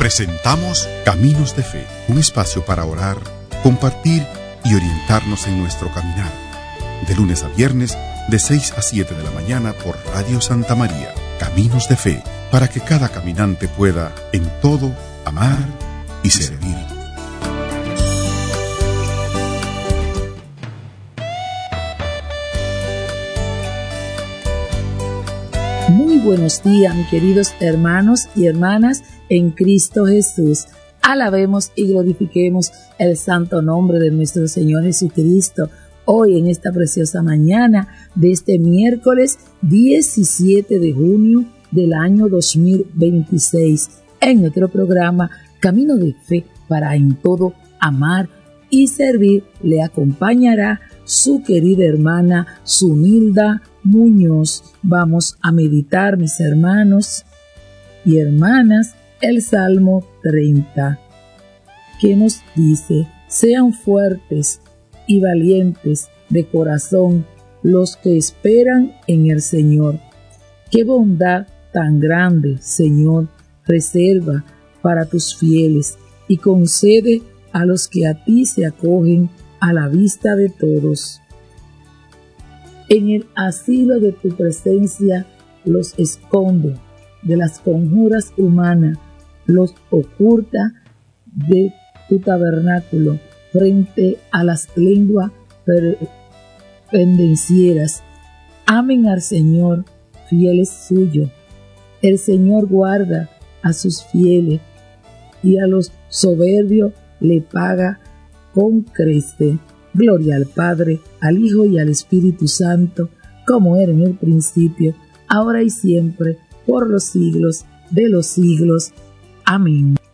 Presentamos Caminos de Fe, un espacio para orar, compartir y orientarnos en nuestro caminar. De lunes a viernes, de 6 a 7 de la mañana por Radio Santa María. Caminos de Fe, para que cada caminante pueda, en todo, amar y servir. Muy buenos días, mis queridos hermanos y hermanas en Cristo Jesús. Alabemos y glorifiquemos el santo nombre de nuestro Señor Jesucristo. Hoy en esta preciosa mañana de este miércoles 17 de junio del año 2026, en nuestro programa Camino de Fe para en todo amar y servir, le acompañará su querida hermana Zunilda Muñoz. Vamos a meditar, mis hermanos y hermanas, el Salmo 30, que nos dice: sean fuertes y valientes de corazón los que esperan en el Señor. Qué bondad tan grande, Señor, reserva para tus fieles y concede a los que a ti se acogen a la vista de todos. En el asilo de tu presencia los esconde de las conjuras humanas, los oculta de tu tabernáculo frente a las lenguas pendencieras. Amen al Señor, fieles suyos. El Señor guarda a sus fieles y a los soberbios le paga con creste. Gloria al Padre, al Hijo y al Espíritu Santo, como era en el principio, ahora y siempre, por los siglos de los siglos. Amén.